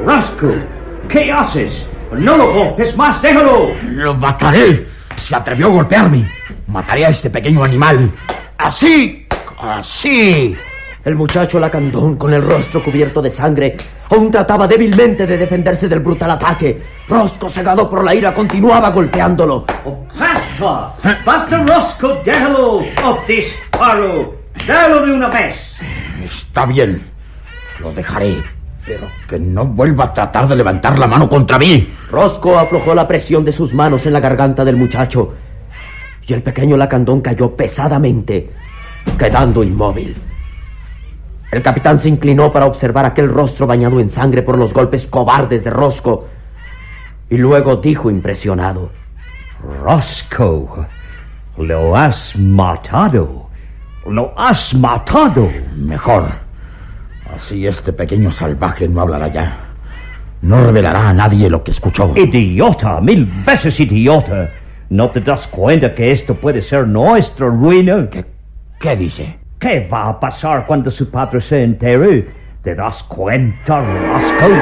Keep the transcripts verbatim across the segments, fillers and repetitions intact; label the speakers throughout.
Speaker 1: Roscoe, ¿qué haces? No lo golpes más, déjalo.
Speaker 2: Lo mataré. Se atrevió a golpearme. Mataré a este pequeño animal. Así, así.
Speaker 3: El muchacho lacandón, con el rostro cubierto de sangre, aún trataba débilmente de defenderse del brutal ataque. Roscoe, cegado por la ira, continuaba golpeándolo.
Speaker 1: Oh, ¡Basta! ¡Basta, Roscoe! ¡Déjalo! ¡Oh, disparo! ¡Déjalo de una vez!
Speaker 2: Está bien. Lo dejaré. Pero que no vuelva a tratar de levantar la mano contra mí.
Speaker 3: Roscoe aflojó la presión de sus manos en la garganta del muchacho. Y el pequeño lacandón cayó pesadamente, quedando inmóvil. El capitán se inclinó para observar aquel rostro bañado en sangre por los golpes cobardes de Roscoe. Y luego dijo impresionado:
Speaker 1: Roscoe, lo has matado. Lo has matado.
Speaker 2: Mejor. Así este pequeño salvaje no hablará ya. No revelará a nadie lo que escuchó.
Speaker 1: Idiota, mil veces idiota. ¿No te das cuenta que esto puede ser nuestra ruina?
Speaker 2: ¿Qué, qué dice?
Speaker 1: ¿Qué va a pasar cuando su padre se entere? ¿Te das cuenta, Roscoe?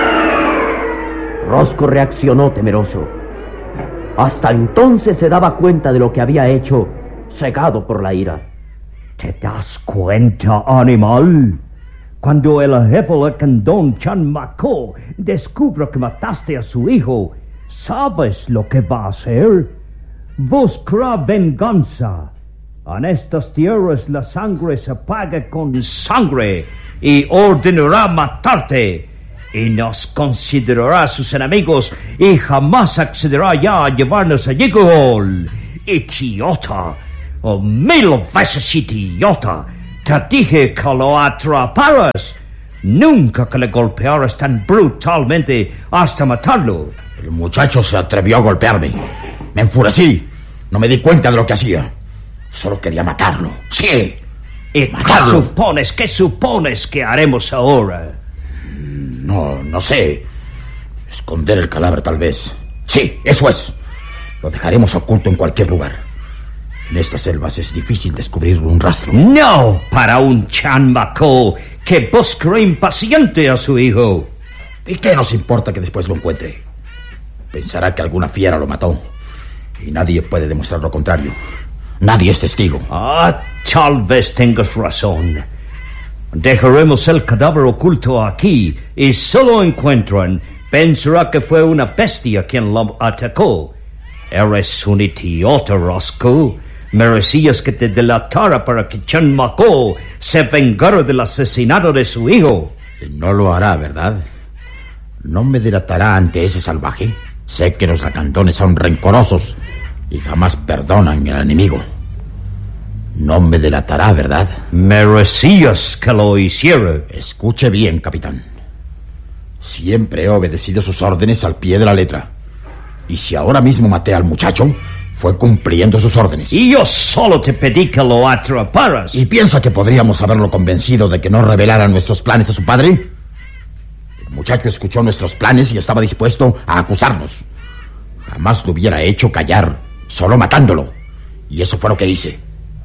Speaker 3: Roscoe reaccionó temeroso. Hasta entonces se daba cuenta de lo que había hecho, cegado por la ira.
Speaker 1: ¿Te das cuenta, animal? Cuando el jefe lacandón Chanmaco descubra que mataste a su hijo, ¿sabes lo que va a hacer? Buscará venganza. En estas tierras la sangre se paga con sangre y ordenará matarte. Y nos considerará sus enemigos y jamás accederá ya a llevarnos allí. Gol. Idiota. Oh, mil veces idiota. Te dije que lo atraparas. Nunca que le golpearas tan brutalmente hasta matarlo.
Speaker 2: El muchacho se atrevió a golpearme. Me enfurecí. No me di cuenta de lo que hacía. Solo quería matarlo. Sí.
Speaker 1: ¿Y matarlo? ¿Qué supones? ¿Qué supones que haremos ahora?
Speaker 2: No, no sé. Esconder el cadáver, tal vez. Sí, eso es. Lo dejaremos oculto en cualquier lugar. En estas selvas es difícil descubrir un rastro.
Speaker 1: No, para un Chanmaco que busca impaciente a su hijo.
Speaker 2: ¿Y qué nos importa que después lo encuentre? Pensará que alguna fiera lo mató. Y nadie puede demostrar lo contrario. Nadie es testigo.
Speaker 1: Ah, tal vez tengas razón. Dejaremos el cadáver oculto aquí y solo encuentran, pensará que fue una bestia quien lo atacó. Eres un idiota, Roscoe. Merecías que te delatara para que Chanmaco se vengara del asesinato de su hijo.
Speaker 2: No lo hará, ¿verdad? No me delatará ante ese salvaje. Sé que los lacandones son rencorosos y jamás perdonan al enemigo. No me delatará, ¿verdad?
Speaker 1: Merecías que lo hiciera.
Speaker 2: Escuche bien, capitán. Siempre he obedecido sus órdenes al pie de la letra. Y si ahora mismo maté al muchacho, fue cumpliendo sus órdenes.
Speaker 1: Y yo solo te pedí que lo atraparas.
Speaker 2: ¿Y piensa que podríamos haberlo convencido de que no revelara nuestros planes a su padre? El muchacho escuchó nuestros planes y estaba dispuesto a acusarnos. Jamás lo hubiera hecho callar, solo matándolo. Y eso fue lo que hice.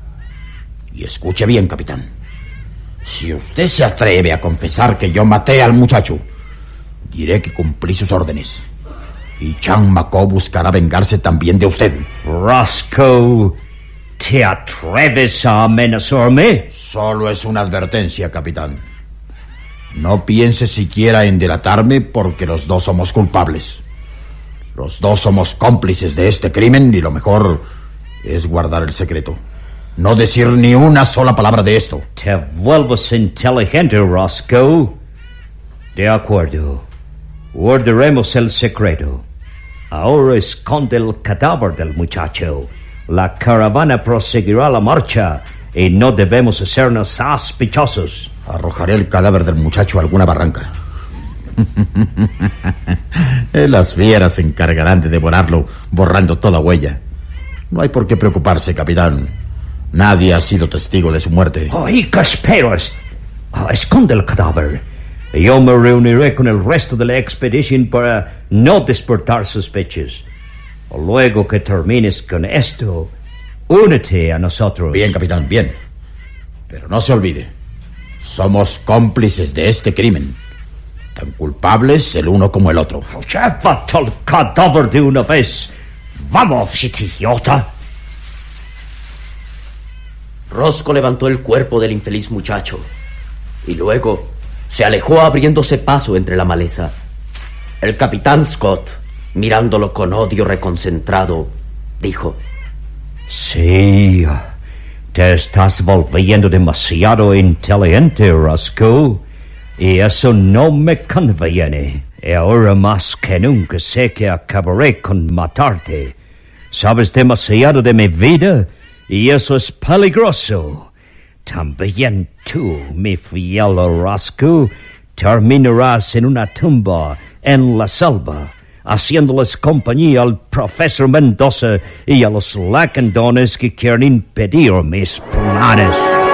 Speaker 2: Y escuche bien, capitán. Si usted se atreve a confesar que yo maté al muchacho, diré que cumplí sus órdenes. Y Chanmaco buscará vengarse también de usted.
Speaker 1: Roscoe, ¿te atreves a amenazarme?
Speaker 2: Solo es una advertencia, capitán. No piense siquiera en delatarme porque los dos somos culpables. Los dos somos cómplices de este crimen y lo mejor es guardar el secreto. No decir ni una sola palabra de esto.
Speaker 1: Te vuelves inteligente, Roscoe. De acuerdo. Guardaremos el secreto. Ahora esconde el cadáver del muchacho. La caravana proseguirá la marcha y no debemos hacernos sospechosos.
Speaker 2: Arrojaré el cadáver del muchacho a alguna barranca. Las fieras se encargarán de devorarlo, borrando toda huella. No hay por qué preocuparse, capitán. Nadie ha sido testigo de su muerte.
Speaker 1: Oh, ¿y qué esperas? Oh, esconde el cadáver. Yo me reuniré con el resto de la expedición para no despertar sospechas. Luego que termines con esto, únete a nosotros.
Speaker 2: Bien, capitán, bien. Pero no se olvide, somos cómplices de este crimen. Tan culpables el uno como el otro.
Speaker 1: Llévate el cadáver de una vez. Vamos, idiota.
Speaker 3: Roscoe levantó el cuerpo del infeliz muchacho y luego se alejó abriéndose paso entre la maleza. El capitán Scott, mirándolo con odio reconcentrado, dijo:
Speaker 1: Sí, te estás volviendo demasiado inteligente, Roscoe, y eso no me conviene. Y ahora más que nunca sé que acabaré con matarte. Sabes demasiado de mi vida y eso es peligroso. También tú, mi fiel Roscoe, terminarás en una tumba en la selva, haciéndoles compañía al profesor Mendoza y a los lacandones que quieren impedir mis planes.